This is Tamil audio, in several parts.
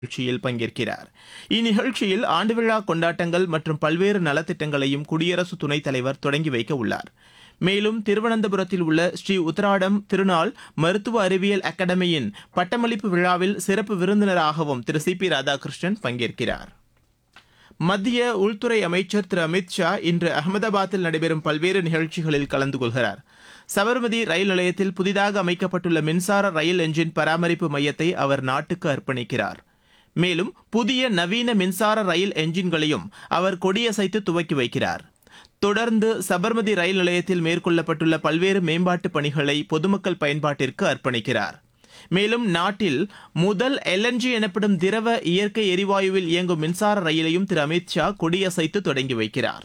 நிகழ்ச்சியில் பங்கேற்கிறார். இந்நிகழ்ச்சியில் ஆண்டு விழா கொண்டாட்டங்கள் மற்றும் பல்வேறு நலத்திட்டங்களையும் குடியரசு துணைத் தலைவர் தொடங்கி வைக்க உள்ளார். மேலும் திருவனந்தபுரத்தில் உள்ள ஸ்ரீ உத்திராடம் திருநாள் மருத்துவ அறிவியல் அகாடமியின் பட்டமளிப்பு விழாவில் சிறப்பு விருந்தினராகவும் திரு சி பி ராதாகிருஷ்ணன் பங்கேற்கிறார். மத்திய உள்துறை அமைச்சர் திரு அமித் ஷா இன்று அகமதாபாத்தில் நடைபெறும் பல்வேறு நிகழ்ச்சிகளில் கலந்து கொள்கிறார். சபர்மதி ரயில் நிலையத்தில் புதிதாக அமைக்கப்பட்டுள்ள மின்சார ரயில் என்ஜின் பராமரிப்பு மையத்தை அவர் நாட்டுக்கு அர்ப்பணிக்கிறார். மேலும் புதிய நவீன மின்சார ரயில் என்ஜின்களையும் அவர் கொடியசைத்து துவக்கி வைக்கிறார். தொடர்ந்து சபர்மதி ரயில் நிலையத்தில் மேற்கொள்ளப்பட்டுள்ள பல்வேறு மேம்பாட்டு பணிகளை பொதுமக்கள் பயன்பாட்டிற்கு அர்ப்பணிக்கிறார். மேலும் நாட்டில் முதல் LNG எனப்படும் திரவ இயற்கை எரிவாயுவில் இயங்கும் மின்சார ரயிலையும் திரு அமித் ஷா கொடியசைத்து தொடங்கி வைக்கிறார்.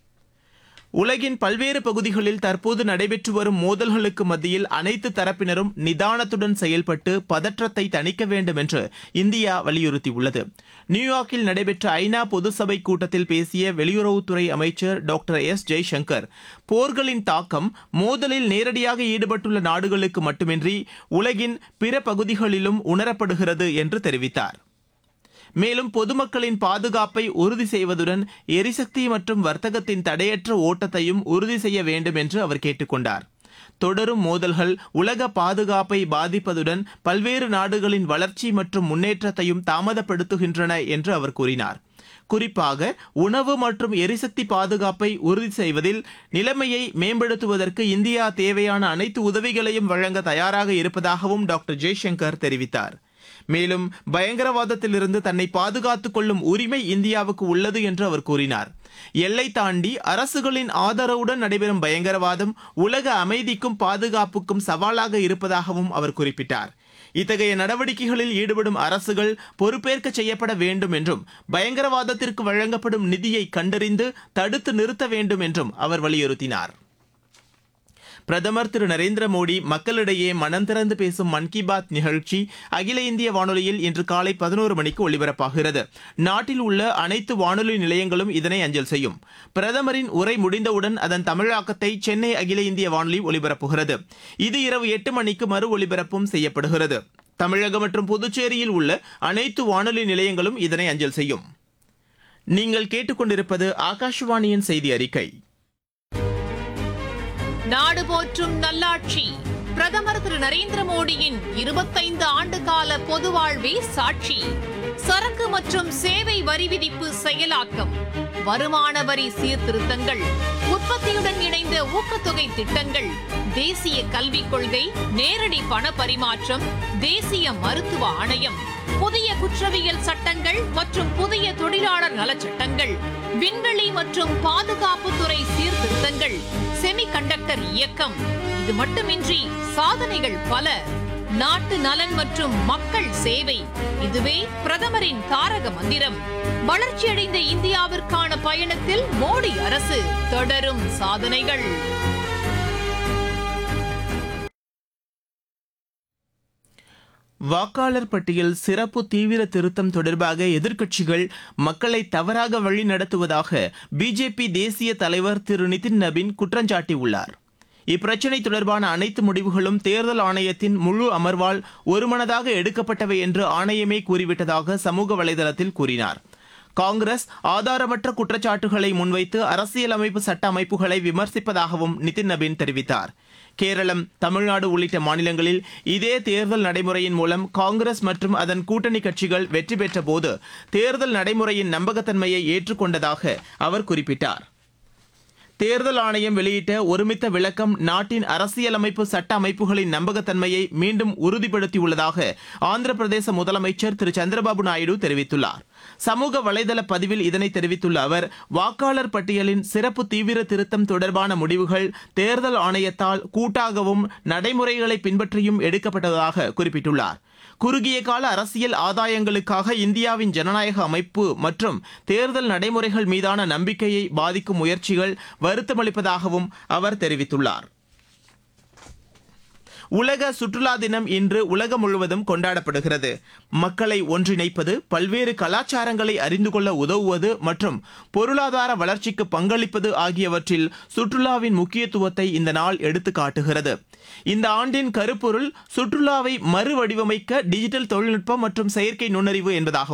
உலகின் பல்வேறு பகுதிகளில் தற்போது நடைபெற்று வரும் மோதல்களுக்கு மத்தியில் அனைத்து தரப்பினரும் நிதானத்துடன் செயல்பட்டு பதற்றத்தை தணிக்க வேண்டும் என்று இந்தியா வலியுறுத்தியுள்ளது. நியூயார்க்கில் நடைபெற்ற ஐநா பொதுசபை கூட்டத்தில் பேசிய வெளியுறவுத்துறை அமைச்சர் டாக்டர் எஸ் ஜெய்சங்கர், போர்களின் தாக்கம் மோதலில் நேரடியாக ஈடுபட்டுள்ள நாடுகளுக்கு மட்டுமின்றி உலகின் பிற பகுதிகளிலும் உணரப்படுகிறது என்று தெரிவித்தார். மேலும் பொதுமக்களின் பாதுகாப்பை உறுதி செய்வதுடன் எரிசக்தி மற்றும் வர்த்தகத்தின் தடையற்ற ஓட்டத்தையும் உறுதி செய்ய வேண்டும் என்று அவர் கேட்டுக் கொண்டார். தொடரும் மோதல்கள் உலக பாதுகாப்பை பாதிப்பதுடன் பல்வேறு நாடுகளின் வளர்ச்சி மற்றும் முன்னேற்றத்தையும் தாமதப்படுத்துகின்றன என்று அவர் கூறினார். குறிப்பாக உணவு மற்றும் எரிசக்தி பாதுகாப்பை உறுதி செய்வதில் நிலைமையை மேம்படுத்துவதற்கு இந்தியா தேவையான அனைத்து உதவிகளையும் வழங்க தயாராக இருப்பதாகவும் டாக்டர் ஜெய்சங்கர் தெரிவித்தார். மேலும் பயங்கரவாதத்திலிருந்து தன்னை பாதுகாத்துக் கொள்ளும் உரிமை இந்தியாவுக்கு உள்ளது என்று அவர் கூறினார். எல்லை தாண்டி அரசுகளின் ஆதரவுடன் நடைபெறும் பயங்கரவாதம் உலக அமைதிக்கும் பாதுகாப்புக்கும் சவாலாக இருப்பதாகவும் அவர் குறிப்பிட்டார். இத்தகைய நடவடிக்கைகளில் ஈடுபடும் அரசுகள் பொறுப்பேற்க செய்யப்பட வேண்டும் என்றும் பயங்கரவாதத்திற்கு வழங்கப்படும் நிதியை கண்டறிந்து தடுத்து நிறுத்த வேண்டும் என்றும் அவர் வலியுறுத்தினார். பிரதமர் திரு நரேந்திர மோடி மக்களிடையே மனம் திறந்து பேசும் மன் கி பாத் நிகழ்ச்சி அகில இந்திய வானொலியில் இன்று காலை 11 மணிக்கு ஒலிபரப்பாகிறது. நாட்டில் உள்ள அனைத்து வானொலி நிலையங்களும் இதனை அஞ்சல் செய்யும். பிரதமரின் உரை முடிந்தவுடன் அதன் தமிழாக்கத்தை சென்னை அகில இந்திய வானொலி ஒலிபரப்புகிறது. இது இரவு 8 மணிக்கு மறு ஒலிபரப்பும் செய்யப்படுகிறது. தமிழகம் மற்றும் புதுச்சேரியில் உள்ள அனைத்து வானொலி நிலையங்களும் இதனை அஞ்சல் செய்யும். நீங்கள் கேட்டுக்கொண்டிருப்பது ஆகாஷவாணியின் செய்தி அறிக்கை. நாடு போற்றும் நல்லாட்சி பிரதமர் திரு நரேந்திர மோடியின் 25 ஆண்டுகால பொது வாழ்வே சாட்சி. சரக்கு மற்றும் சேவை வரி விதிப்பு செயலாக்கம், வருமான வரி சீர்திருத்தங்கள், உற்பத்தியுடன் இணைந்த ஊக்கத்தொகை திட்டங்கள், தேசிய கல்விக் கொள்கை, நேரடி பண பரிமாற்றம், தேசிய மருத்துவ ஆணையம், புதிய குற்றவியல் சட்டங்கள் மற்றும் புதிய தொழிலாளர் நலச்சட்டங்கள், விண்வெளி மற்றும் பாதுகாப்புத்துறை சீர்திருத்தங்கள், செமிகண்டக்டர் இயக்கம். இது மட்டுமின்றி சாதனைகள் பல. நாட்டு நலன் மற்றும் மக்கள் சேவை, இதுவே பிரதமரின் தாரக மந்திரம். வளர்ச்சியடைந்த இந்தியாவிற்கான பயணத்தில் மோடி அரசு தொடரும் சாதனைகள். வாக்காளர் பட்டியல் சிறப்பு தீவிர திருத்தம் தொடர்பாக எதிர்க்கட்சிகள் மக்களை தவறாக வழி நடத்துவதாக பிஜேபி தேசிய தலைவர் திரு நிதின் நபீன் குற்றஞ்சாட்டியுள்ளார். இப்பிரச்சினை தொடர்பான அனைத்து முடிவுகளும் தேர்தல் ஆணையத்தின் முழு அமர்வால் ஒருமனதாக எடுக்கப்பட்டவை என்று ஆணையமே கூறிவிட்டதாக சமூக வலைதளத்தில் கூறினார். காங்கிரஸ் ஆதாரமற்ற குற்றச்சாட்டுகளை முன்வைத்து அரசியலமைப்பு சட்ட அமைப்புகளை விமர்சிப்பதாகவும் நிதின் நபீன் தெரிவித்தார். கேரளம், தமிழ்நாடு உள்ளிட்ட மாநிலங்களில் இதே தேர்தல் நடைமுறையின் மூலம் காங்கிரஸ் மற்றும் அதன் கூட்டணி கட்சிகள் வெற்றி பெற்ற போது தேர்தல் நடைமுறையின் நம்பகத்தன்மையை ஏற்றுக்கொண்டதாக அவர் குறிப்பிட்டார். தேர்தல் ஆணையம் வெளியிட்ட ஒருமித்த விளக்கம் நாட்டின் அரசியலமைப்பு சட்ட அமைப்புகளின் நம்பகத்தன்மையை மீண்டும் உறுதிப்படுத்தியுள்ளதாக ஆந்திர பிரதேச முதலமைச்சர் திரு சந்திரபாபு நாயுடு தெரிவித்துள்ளார். சமூக வலைதள பதிவில் இதனை தெரிவித்துள்ள அவர், வாக்காளர் பட்டியலின் சிறப்பு தீவிர திருத்தம் தொடர்பான முடிவுகள் தேர்தல் ஆணையத்தால் கூட்டாகவும் நடைமுறைகளை பின்பற்றியும் எடுக்கப்பட்டதாக குறிப்பிட்டுள்ளார். குறுகிய கால அரசியல் ஆதாயங்களுக்காக இந்தியாவின் ஜனநாயக அமைப்பு மற்றும் தேர்தல் நடைமுறைகள் மீதான நம்பிக்கையை பாதிக்கும் முயற்சிகள் வருத்தமளிப்பதாகவும் அவர் தெரிவித்துள்ளார். உலக சுற்றுலா தினம் இன்று உலகம் முழுவதும் கொண்டாடப்படுகிறது. மக்களை ஒன்றிணைப்பது, பல்வேறு கலாச்சாரங்களை அறிந்து கொள்ள உதவுவது மற்றும் பொருளாதார வளர்ச்சிக்கு பங்களிப்பது ஆகியவற்றில் சுற்றுலாவின் முக்கியத்துவத்தை இந்த நாள் எடுத்து காட்டுகிறது. இந்த ஆண்டின் கருப்பொருள் சுற்றுலாவை மறுவடிவமைக்க டிஜிட்டல் தொழில்நுட்பம் மற்றும் செயற்கை நுண்ணறிவு என்பதாகும்.